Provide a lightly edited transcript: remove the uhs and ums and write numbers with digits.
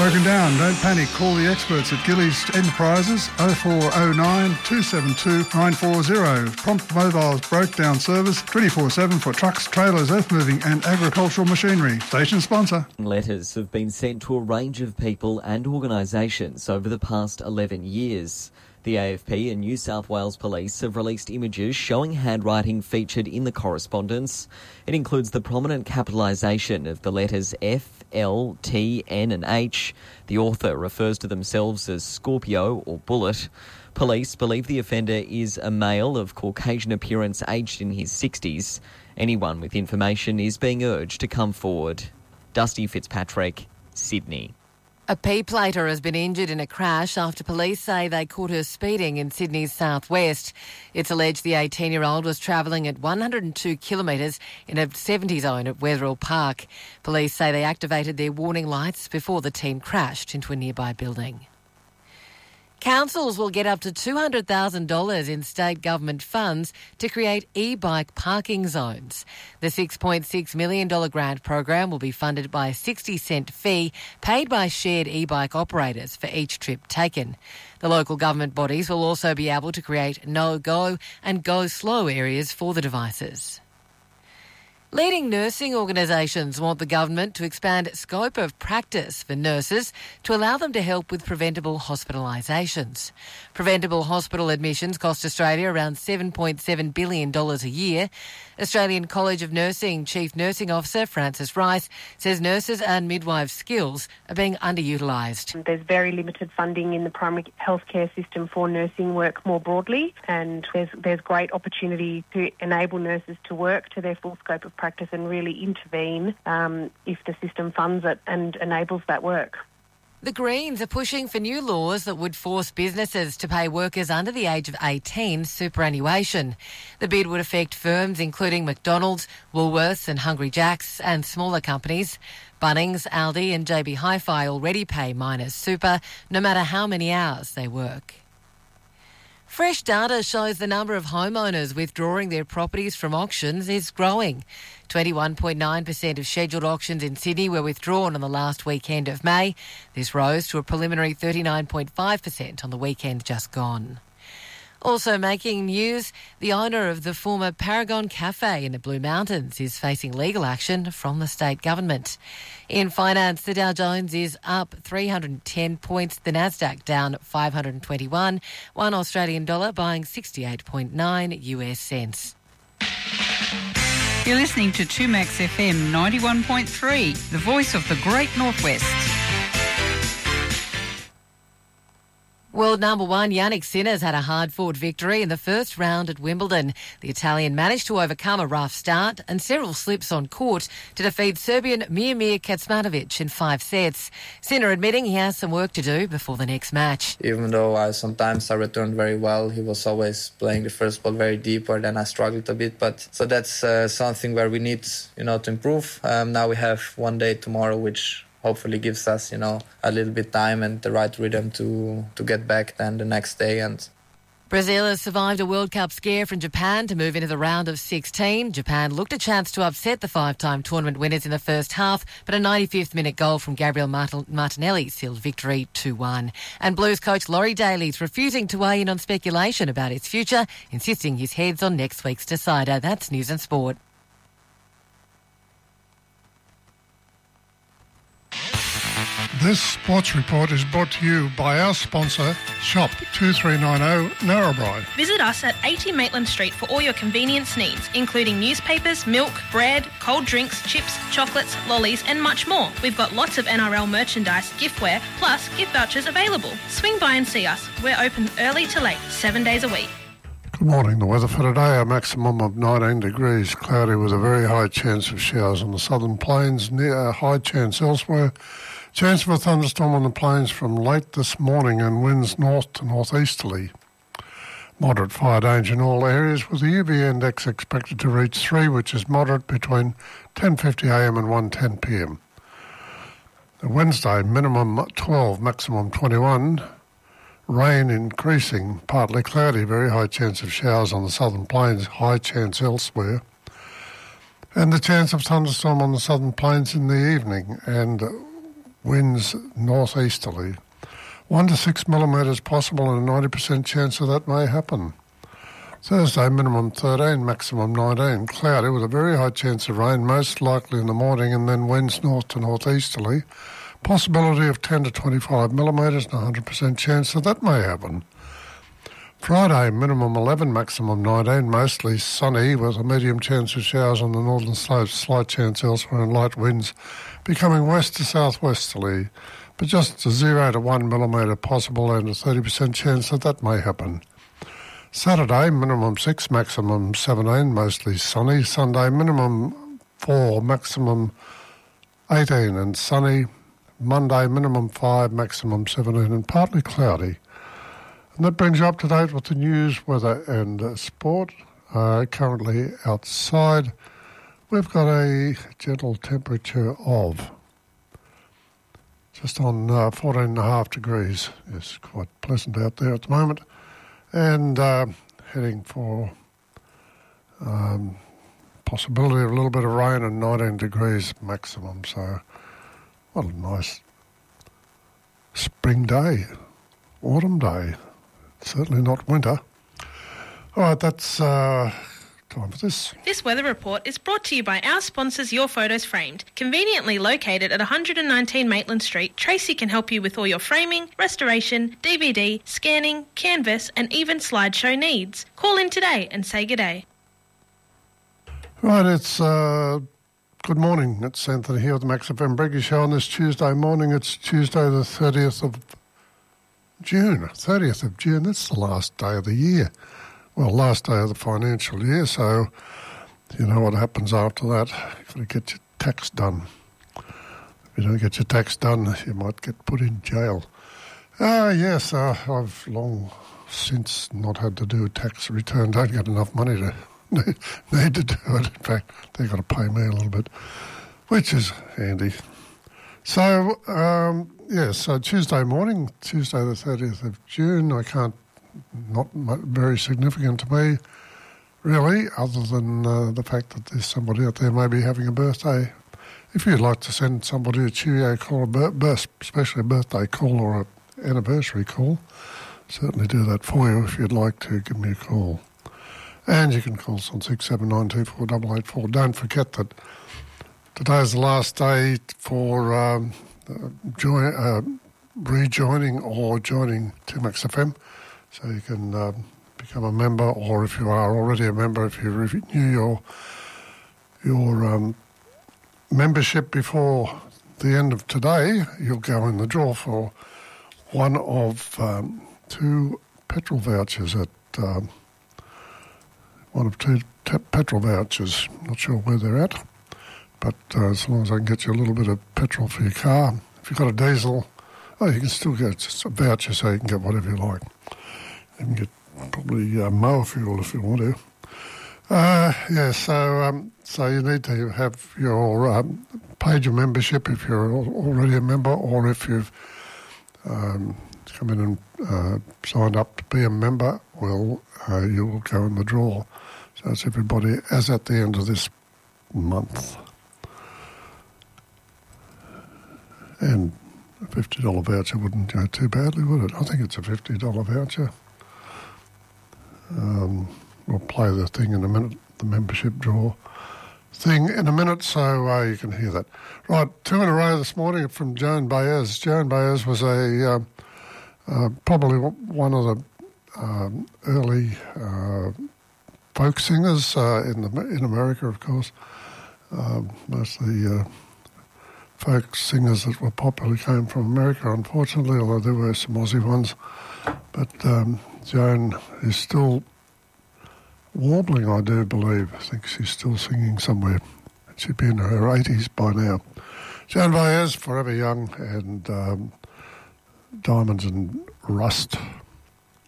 broken down. Don't panic. Call the experts at Gillies Enterprises 0409 272 940. Prompt Mobile's broke down service 24/7 for trucks, trailers, earth moving and agricultural machinery. Station sponsor. Letters have been sent to a range of people and organisations over the past 11 years. The AFP and New South Wales Police have released images showing handwriting featured in the correspondence. It includes the prominent capitalisation of the letters F, L, T, N and H. The author refers to themselves as Scorpio or Bullet. Police believe the offender is a male of Caucasian appearance aged in his 60s. Anyone with information is being urged to come forward. Dusty Fitzpatrick, Sydney. A P-plater has been injured in a crash after police say they caught her speeding in Sydney's southwest. It's alleged the 18-year-old was travelling at 102 kilometres in a 70 zone at Wetherill Park. Police say they activated their warning lights before the teen crashed into a nearby building. Councils will get up to $200,000 in state government funds to create e-bike parking zones. The $6.6 million grant program will be funded by a 60-cent fee paid by shared e-bike operators for each trip taken. The local government bodies will also be able to create no-go and go-slow areas for the devices. Leading nursing organisations want the government to expand scope of practice for nurses to allow them to help with preventable hospitalisations. Preventable hospital admissions cost Australia around $7.7 billion a year. Australian College of Nursing Chief Nursing Officer Frances Rice says nurses and midwives' skills are being underutilised. There's very limited funding in the primary healthcare system for nursing work more broadly, and there's great opportunity to enable nurses to work to their full scope of practice and really intervene if the system funds it and enables that work. The Greens are pushing for new laws that would force businesses to pay workers under the age of 18 superannuation. The bid would affect firms including McDonald's, Woolworths and Hungry Jack's and smaller companies. Bunnings, Aldi and JB Hi-Fi already pay miners super, no matter how many hours they work. Fresh data shows the number of homeowners withdrawing their properties from auctions is growing. 21.9% of scheduled auctions in Sydney were withdrawn on the last weekend of May. This rose to a preliminary 39.5% on the weekend just gone. Also making news, the owner of the former Paragon Cafe in the Blue Mountains is facing legal action from the state government. In finance, the Dow Jones is up 310 points, the Nasdaq down 521, one Australian dollar buying 68.9 US cents. You're listening to 2Max FM 91.3, the voice of the Great Northwest. World number one Yannick Sinner's had a hard-fought victory in the first round at Wimbledon. The Italian managed to overcome a rough start and several slips on court to defeat Serbian Miomir Kecmanovic in 5 sets. Sinner admitting he has some work to do before the next match. Even though sometimes I returned very well, he was always playing the first ball very deeper, then I struggled a bit. But so that's something where we need, to improve. Now we have one day tomorrow, which hopefully gives us, a little bit time and the right rhythm to get back then the next day. And Brazil has survived a World Cup scare from Japan to move into the round of 16. Japan looked a chance to upset the 5-time tournament winners in the first half, but a 95th minute goal from Gabriel Martinelli sealed victory 2-1. And Blues coach Laurie Daly's refusing to weigh in on speculation about his future, insisting his head's on next week's decider. That's News and Sport. This sports report is brought to you by our sponsor, Shop 2390 Narrabri. Visit us at 80 Maitland Street for all your convenience needs, including newspapers, milk, bread, cold drinks, chips, chocolates, lollies and much more. We've got lots of NRL merchandise, giftware, plus gift vouchers available. Swing by and see us. We're open early to late, 7 days a week. Good morning. The weather for today, a maximum of 19 degrees, cloudy with a very high chance of showers on the southern plains, near a high chance elsewhere. Chance of a thunderstorm on the plains from late this morning and winds north to northeasterly. Moderate fire danger in all areas with the UV index expected to reach 3, which is moderate between 10:50am and 1:10pm. Wednesday, minimum 12, maximum 21. Rain increasing, partly cloudy, very high chance of showers on the southern plains, high chance elsewhere. And the chance of thunderstorm on the southern plains in the evening and winds northeasterly. 1 to 6 millimetres possible and a 90% chance of that may happen. Thursday, minimum 13, maximum 19. Cloudy with a very high chance of rain, most likely in the morning, and then winds north to northeasterly. Possibility of 10 to 25 millimetres and a 100% chance that may happen. Friday, minimum 11, maximum 19, mostly sunny with a medium chance of showers on the northern slopes, slight chance elsewhere, and light winds becoming west to southwesterly, but just a 0 to 1 millimetre possible and a 30% chance that may happen. Saturday, minimum 6, maximum 17, mostly sunny. Sunday, minimum 4, maximum 18 and sunny. Monday, minimum 5, maximum 17 and partly cloudy. And that brings you up to date with the news, weather and sport. Currently outside, we've got a gentle temperature of just on 14.5 degrees. It's quite pleasant out there at the moment. And heading for possibility of a little bit of rain and 19 degrees maximum. So what a nice spring day, autumn day. Certainly not winter. All right, that's time for this. This weather report is brought to you by our sponsors, Your Photos Framed. Conveniently located at 119 Maitland Street, Tracy can help you with all your framing, restoration, DVD, scanning, canvas and even slideshow needs. Call in today and say g'day. Right, it's good morning. It's Anthony here with the Max FM Breakfast Show on this Tuesday morning. It's Tuesday the 30th of June. 30th of June, that's the last day of the year. Well, last day of the financial year, so you know what happens after that. You've got to get your tax done. If you don't get your tax done, you might get put in jail. Yes, I've long since not had to do a tax return. Don't get enough money to need to do it. In fact, they've got to pay me a little bit, which is handy. So, so Tuesday morning, Tuesday the 30th of June, not very significant to me, really, other than the fact that there's somebody out there maybe having a birthday. If you'd like to send somebody a cheerio call, especially a birthday call or an anniversary call, certainly do that for you. If you'd like to, give me a call. And you can call us on 67924884. Don't forget that today is the last day for rejoining or joining 2Max FM. So you can become a member, or if you are already a member, if you renew your membership before the end of today, you'll go in the draw for one of 2 petrol vouchers at one of 2 petrol vouchers. Not sure where they're at, but as long as I can get you a little bit of petrol for your car. If you've got a diesel, you can still get just a voucher so you can get whatever you like. You can get probably mower fuel if you want to. So you need to have your paid your membership if you're already a member, or if you've come in and signed up to be a member, well, you will go in the draw. So it's everybody as at the end of this month. And a $50 voucher wouldn't go too badly, would it? I think it's a $50 voucher. We'll play the thing in a minute, the membership draw thing in a minute, so you can hear that. Right, 2 in a row this morning from Joan Baez. Joan Baez was probably one of the early folk singers in America, of course. Mostly folk singers that were popular came from America, unfortunately, although there were some Aussie ones. But Joan is still warbling, I do believe. I think she's still singing somewhere. She'd be in her 80s by now. Joan Baez, Forever Young, and Diamonds and Rust.